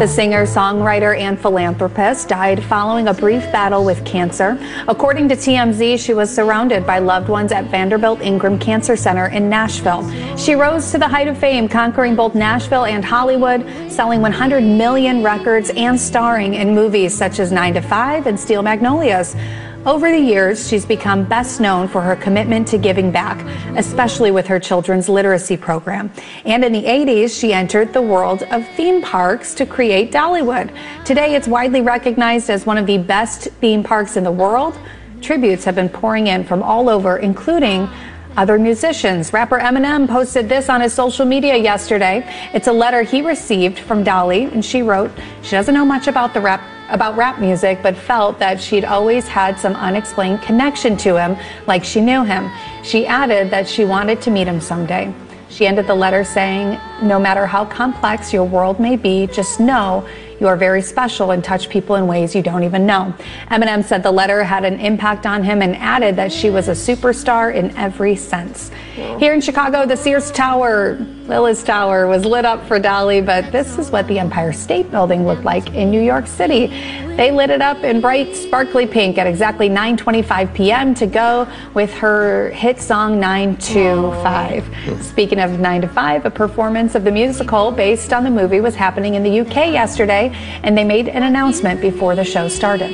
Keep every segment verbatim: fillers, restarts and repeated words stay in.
The singer, songwriter, and philanthropist died following a brief battle with cancer. According to T M Z, she was surrounded by loved ones at Vanderbilt Ingram Cancer Center in Nashville. She rose to the height of fame, conquering both Nashville and Hollywood, selling one hundred million records and starring in movies such as nine to five and Steel Magnolias. Over the years, she's become best known for her commitment to giving back, especially with her children's literacy program. And in the eighties, she entered the world of theme parks to create Dollywood. Today, it's widely recognized as one of the best theme parks in the world. Tributes have been pouring in from all over, including other musicians. Rapper Eminem posted this on his social media yesterday. It's a letter he received from Dolly, and she wrote, she doesn't know much about the rap about rap music, but felt that she'd always had some unexplained connection to him, like she knew him. She added that she wanted to meet him someday. She ended the letter saying, no matter how complex your world may be, just know you are very special and touch people in ways you don't even know. Eminem said the letter had an impact on him and added that she was a superstar in every sense. Yeah. Here in Chicago, the Sears Tower, Willis Tower, was lit up for Dolly, but this is what the Empire State Building looked like in New York City. They lit it up in bright, sparkly pink at exactly nine twenty-five p.m. to go with her hit song nine to five. Speaking of nine to five, a performance of the musical based on the movie was happening in the U K yesterday, and they made an announcement before the show started.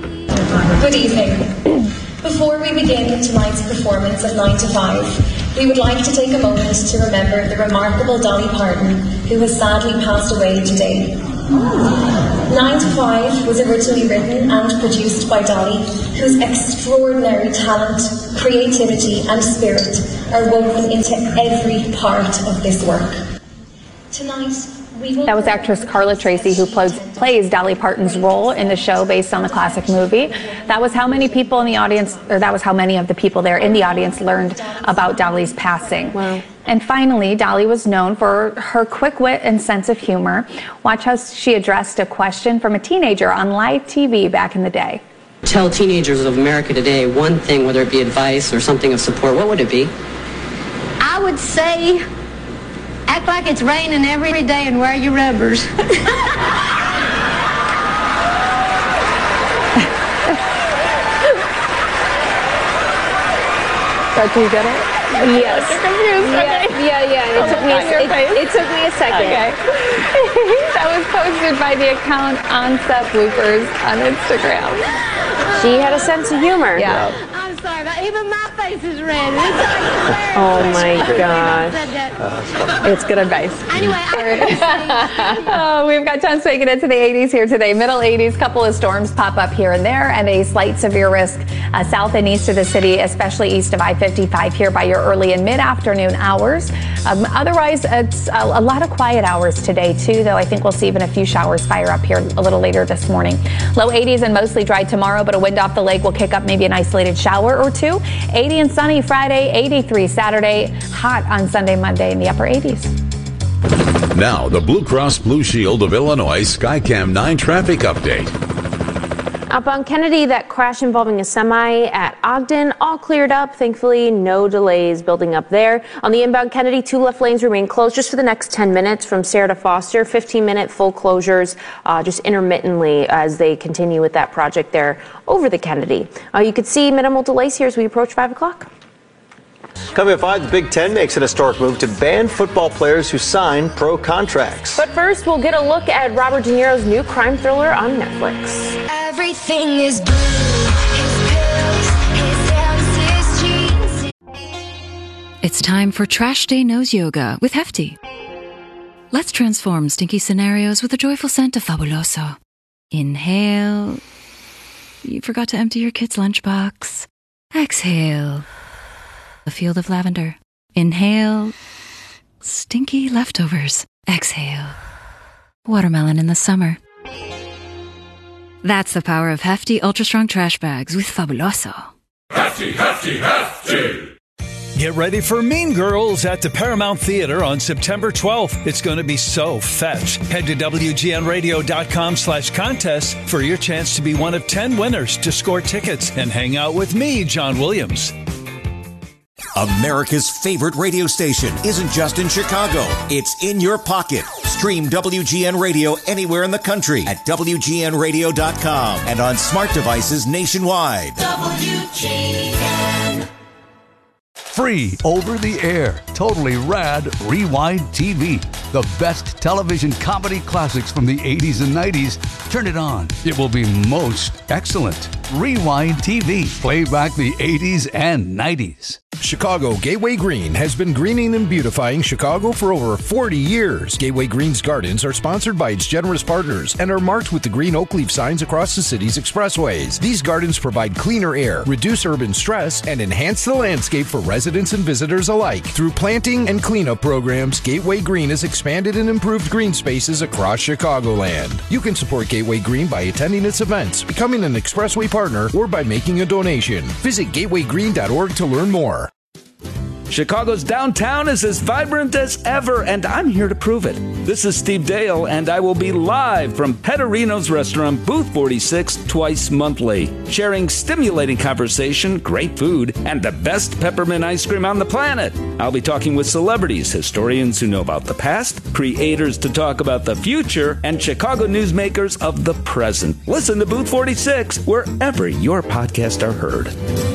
Good evening. Before we begin tonight's performance of nine to five, we would like to take a moment to remember the remarkable Dolly Parton, who has sadly passed away today. nine to five was originally written and produced by Dolly, whose extraordinary talent, creativity and spirit are woven into every part of this work. Tonight, that was actress Carla Tracy, who plays, plays Dolly Parton's role in the show based on the classic movie. That was how many people in the audience, or that was how many of the people there in the audience learned about Dolly's passing. Wow. And finally, Dolly was known for her quick wit and sense of humor. Watch how she addressed a question from a teenager on live T V back in the day. Tell teenagers of America today one thing, whether it be advice or something of support, what would it be? I would say, act like it's raining every day and wear your rubbers. Did you get it? Yes. You're confused. Yeah, Okay. yeah, yeah. It took me a, it, it took me a second. Okay. That was posted by the account Onset Bloopers on Instagram. She had a sense of humor. Yeah. I'm sorry, but even my face is red. Oh my gosh. It's good advice. Anyway, I oh, we've got tons making it to the eighties here today. Middle eighties, couple of storms pop up here and there, and a slight severe risk uh, south and east of the city, especially east of I fifty-five here by your early and mid-afternoon hours. Um, otherwise, it's a, a lot of quiet hours today, too, though I think we'll see even a few showers fire up here a little later this morning. Low eighties and mostly dry tomorrow, but a wind off the lake will kick up maybe an isolated shower or two. eighty and sunny Friday, eighty-three Saturday, hot on Sunday, Monday in the upper eighties. Now, the Blue Cross Blue Shield of Illinois Skycam nine traffic update. Up on Kennedy, that crash involving a semi at Ogden, all cleared up. Thankfully, no delays building up there. On the inbound Kennedy, two left lanes remain closed just for the next ten minutes from Sarah to Foster. fifteen minute full closures uh, just intermittently as they continue with that project there over the Kennedy. Uh, you could see minimal delays here as we approach five o'clock. Coming at five, the Big Ten makes an historic move to ban football players who sign pro contracts. But first, we'll get a look at Robert De Niro's new crime thriller on Netflix. Everything is blue. His pills, his houses, his jeans. It's time for Trash Day Nose Yoga with Hefty. Let's transform stinky scenarios with a joyful scent of Fabuloso. Inhale. You forgot to empty your kid's lunchbox. Exhale. A field of lavender. Inhale. Stinky leftovers. Exhale. Watermelon in the summer. That's the power of Hefty Ultra Strong Trash Bags with Fabuloso. Hefty, Hefty, Hefty! Get ready for Mean Girls at the Paramount Theater on September twelfth. It's going to be so fetch. Head to W G N radio dot com slash contest for your chance to be one of ten winners to score tickets and hang out with me, John Williams. America's favorite radio station isn't just in Chicago. It's in your pocket. Stream W G N Radio anywhere in the country at W G N radio dot com and on smart devices nationwide. W G N. Free over the air, totally rad Rewind T V. The best television comedy classics from the eighties and nineties. Turn it on. It will be most excellent. Rewind T V. Play back the eighties and nineties. Chicago Gateway Green has been greening and beautifying Chicago for over forty years. Gateway Green's gardens are sponsored by its generous partners and are marked with the green oak leaf signs across the city's expressways. These gardens provide cleaner air, reduce urban stress, and enhance the landscape for residents and visitors alike. Through planting and cleanup programs, Gateway Green has expanded and improved green spaces across Chicagoland. You can support Gateway Green by attending its events, becoming an expressway partner, or by making a donation. Visit gateway green dot org to learn more. Chicago's downtown is as vibrant as ever, and I'm here to prove it. This is Steve Dale, and I will be live from Pettorino's restaurant, Booth forty-six, twice monthly, sharing stimulating conversation, great food, and the best peppermint ice cream on the planet. I'll be talking with celebrities, historians who know about the past, creators to talk about the future, and Chicago newsmakers of the present. Listen to Booth forty-six wherever your podcasts are heard.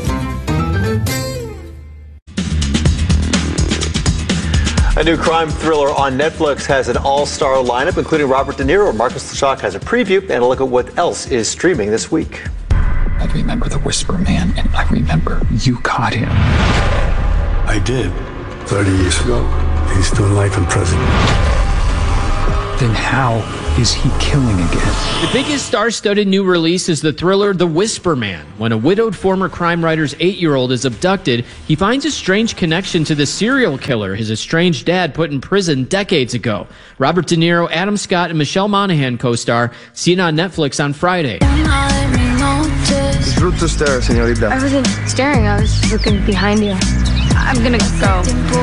A new crime thriller on Netflix has an all-star lineup, including Robert De Niro. Marcus Lachak has a preview and a look at what else is streaming this week. I remember the Whisper Man, and I remember you caught him. I did, thirty years ago. He's doing life in prison. Then how is he killing again? The biggest star-studded new release is the thriller The Whisper Man. When a widowed former crime writer's eight-year-old is abducted, he finds a strange connection to the serial killer his estranged dad put in prison decades ago. Robert De Niro, Adam Scott, and Michelle Monaghan co-star. See it on Netflix on Friday. It's rude to stare, señorita. I wasn't staring. I was looking behind you. I'm gonna go.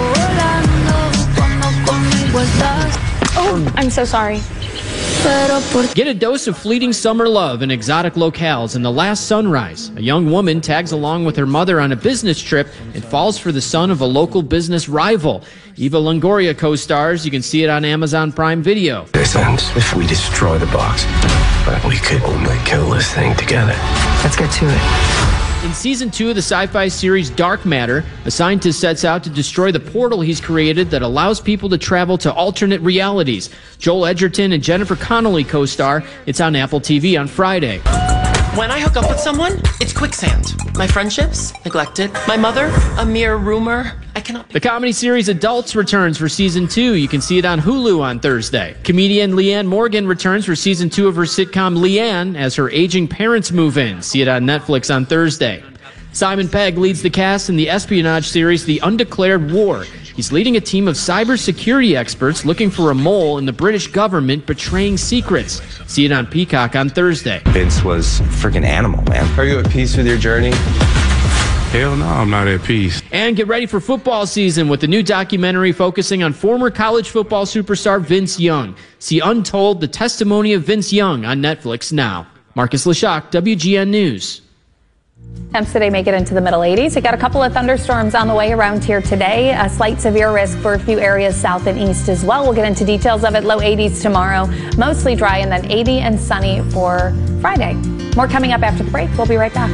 Oh, I'm so sorry. Get a dose of fleeting summer love in exotic locales in The Last Sunrise. A young woman tags along with her mother on a business trip and falls for the son of a local business rival. Eva Longoria co-stars. You can see it on Amazon Prime Video. This ends if we destroy the box, but we could only kill this thing together. Let's get to it. In season two of the sci-fi series Dark Matter, a scientist sets out to destroy the portal he's created that allows people to travel to alternate realities. Joel Edgerton and Jennifer Connelly co-star. It's on Apple T V on Friday. When I hook up with someone, it's quicksand. My friendships, neglected. My mother, a mere rumor. I cannot... The comedy series Adults returns for season two. You can see it on Hulu on Thursday. Comedian Leanne Morgan returns for season two of her sitcom Leanne as her aging parents move in. See it on Netflix on Thursday. Simon Pegg leads the cast in the espionage series The Undeclared War. He's leading a team of cybersecurity experts looking for a mole in the British government betraying secrets. See it on Peacock on Thursday. Vince was a freaking animal, man. Are you at peace with your journey? Hell no, I'm not at peace. And get ready for football season with the new documentary focusing on former college football superstar Vince Young. See Untold, the testimony of Vince Young on Netflix now. Marcus Lachak, W G N News. Temps today make it into the middle eighties. We got a couple of thunderstorms on the way around here today. A slight severe risk for a few areas south and east as well. We'll get into details of it. Low eighties tomorrow. Mostly dry and then eighty and sunny for Friday. More coming up after the break. We'll be right back.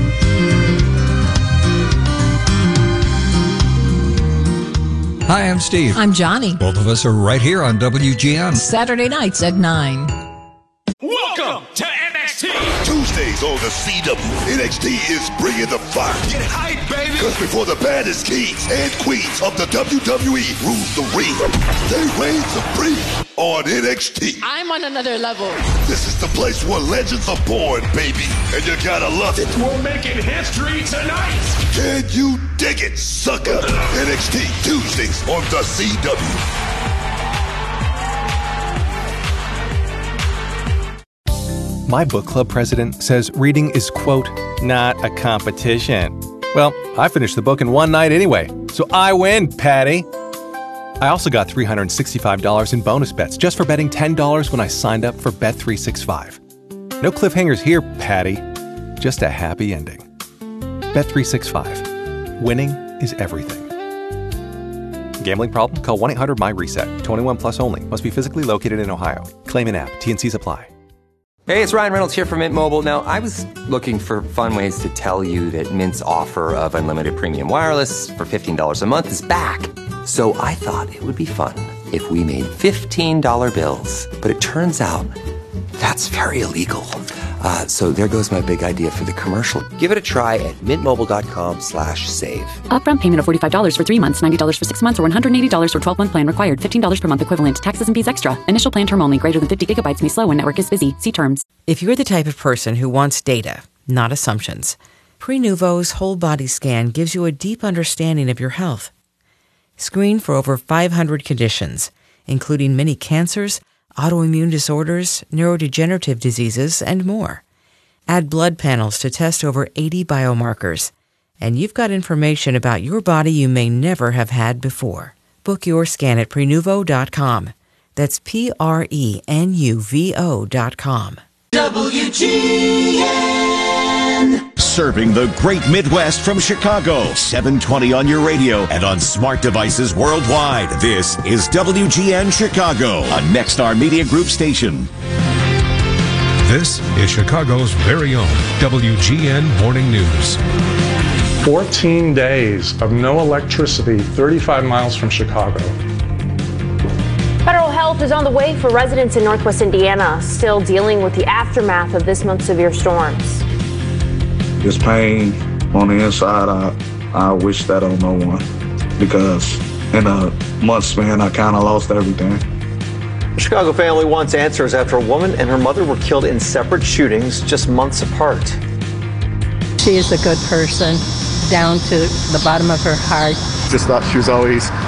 Hi, I'm Steve. I'm Johnny. Both of us are right here on W G N. Saturday nights at nine. Welcome to N X T. Tuesdays on the C W. N X T is bringing the fire. Get hype, baby. Because before the baddest kings and queens of the W W E rule the ring, they reign supreme on N X T. I'm on another level. This is the place where legends are born, baby. And you gotta love it. We're making history tonight. Can you dig it, sucker? N X T Tuesdays on the C W. My book club president says reading is, quote, not a competition. Well, I finished the book in one night anyway, so I win, Patty. I also got three hundred sixty-five dollars in bonus bets just for betting ten dollars when I signed up for Bet three sixty-five. No cliffhangers here, Patty. Just a happy ending. Bet three sixty-five. Winning is everything. Gambling problem? Call one eight hundred my reset. twenty-one plus only. Must be physically located in Ohio. Claim in app. T N Cs apply. Hey, it's Ryan Reynolds here from Mint Mobile. Now, I was looking for fun ways to tell you that Mint's offer of unlimited premium wireless for fifteen dollars a month is back. So I thought it would be fun if we made fifteen dollar bills. But it turns out that's very illegal. Uh, so there goes my big idea for the commercial. Give it a try at mintmobile.com slash save. Upfront payment of forty-five dollars for three months, ninety dollars for six months, or one hundred eighty dollars for twelve-month plan required. fifteen dollars per month equivalent. Taxes and fees extra. Initial plan term only. Greater than fifty gigabytes may slow when network is busy. See terms. If you're the type of person who wants data, not assumptions, Prenuvo's whole body scan gives you a deep understanding of your health. Screen for over five hundred conditions, including many cancers, autoimmune disorders, neurodegenerative diseases, and more. Add blood panels to test over eighty biomarkers, and you've got information about your body you may never have had before. Book your scan at Prenuvo dot com. That's P R E N U V O dot com. W G N. Serving the great Midwest from Chicago. seven twenty on your radio and on smart devices worldwide. This is W G N Chicago, a Nexstar Media Group station. This is Chicago's very own W G N Morning News. fourteen days of no electricity, thirty-five miles from Chicago. Federal help is on the way for residents in Northwest Indiana, still dealing with the aftermath of this month's severe storms. This pain on the inside, I, I wish that on no one, because in a month span, I kind of lost everything. The Chicago family wants answers after a woman and her mother were killed in separate shootings just months apart. She is a good person, down to the bottom of her heart. Just thought she was always